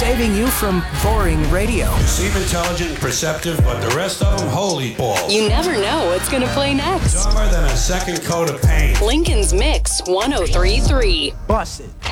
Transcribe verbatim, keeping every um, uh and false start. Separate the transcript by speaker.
Speaker 1: saving you from boring radio.
Speaker 2: You seem intelligent and perceptive, but the rest of them, holy balls.
Speaker 3: You never know what's going to play next.
Speaker 2: Dumber than a second coat of paint.
Speaker 3: Lincoln's Mix one oh three point three.
Speaker 1: Bust it.